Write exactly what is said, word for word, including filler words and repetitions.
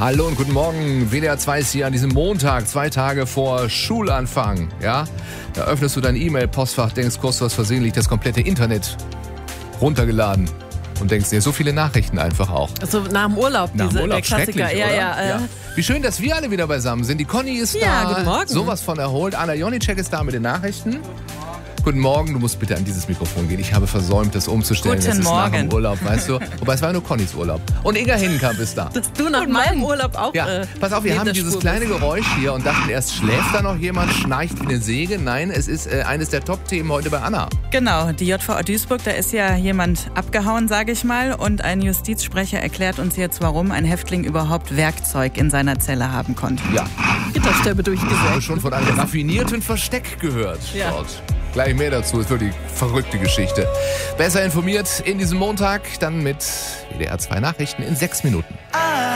Hallo und guten Morgen. W D R zwei ist hier an diesem Montag, zwei Tage vor Schulanfang. Ja, da öffnest du dein E-Mail-Postfach, denkst kurz, du hast versehentlich das komplette Internet runtergeladen und denkst dir, so viele Nachrichten einfach auch. Also nach dem Urlaub, Nach diese dem Urlaub, der Klassiker. schrecklich, Ja, oder? ja, äh. ja. Wie schön, dass wir alle wieder beisammen sind. Die Conny ist Ja, da. guten Morgen. Sowas von erholt. Anna Jonicek ist da mit den Nachrichten. Guten Morgen, du musst bitte an dieses Mikrofon gehen. Ich habe versäumt, das umzustellen. Guten es ist nach Morgen. dem Urlaub, weißt du. Wobei es war ja nur Connys Urlaub. Und Inga Hinnenkamp ist da. Dass du nach Guten meinem Morgen. Urlaub auch Ja, äh, pass auf, wir neben haben der dieses Spur kleine bist. Geräusch hier und dachten erst, schläft da noch jemand, schnarcht wie eine Säge. Nein, es ist äh, eines der Top-Themen heute bei Anna. Genau, die J V A Duisburg, da ist ja jemand abgehauen, sage ich mal. Und ein Justizsprecher erklärt uns jetzt, warum ein Häftling überhaupt Werkzeug in seiner Zelle haben konnte. Ja, Gitterstäbe ich habe durchgesägt. schon von einem raffinierten Versteck gehört. Ja. Dort. Gleich mehr dazu, ist wirklich verrückte Geschichte. Besser informiert in diesem Montag, dann mit W D R zwei Nachrichten in sechs Minuten.